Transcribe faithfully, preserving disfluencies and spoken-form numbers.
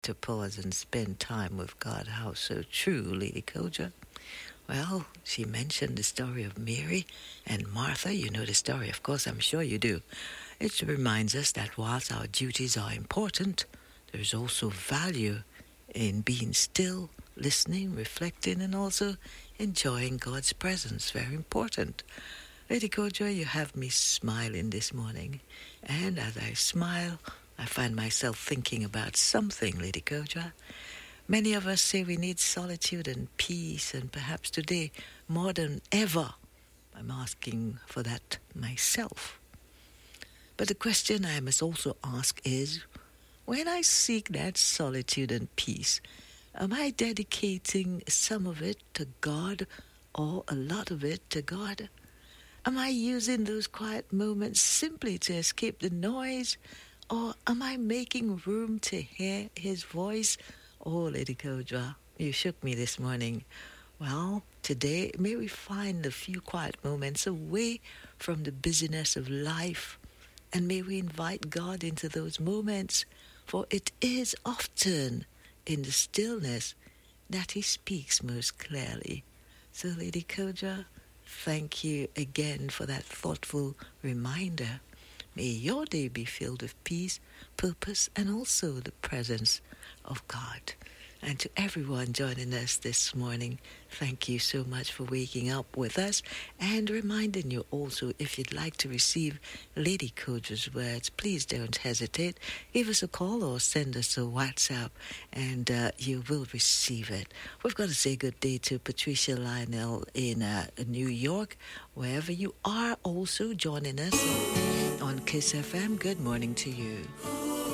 to pause and spend time with God. How so true, Lady Koja. Well, she mentioned the story of Mary and Martha. You know the story, of course, I'm sure you do. It reminds us that whilst our duties are important, there's also value in being still, listening, reflecting, and also enjoying God's presence. Very important. Lady Koja, you have me smiling this morning. And as I smile, I find myself thinking about something, Lady Koja. Many of us say we need solitude and peace, and perhaps today, more than ever, I'm asking for that myself. But the question I must also ask is, when I seek that solitude and peace, am I dedicating some of it to God or a lot of it to God? Am I using those quiet moments simply to escape the noise, or am I making room to hear His voice? Oh, Lady Koja, you shook me this morning. Well, today, may we find a few quiet moments away from the busyness of life, and may we invite God into those moments, for it is often in the stillness that He speaks most clearly. So, Lady Koja, thank you again for that thoughtful reminder. May your day be filled with peace, purpose, and also the presence of God. And to everyone joining us this morning, thank you so much for waking up with us, and reminding you also, if you'd like to receive Lady Koja's words, please don't hesitate. Give us a call or send us a WhatsApp, and uh, you will receive it. We've got to say good day to Patricia Lionel in uh, New York, wherever you are also joining us on, on Kiss F M. Good morning to you.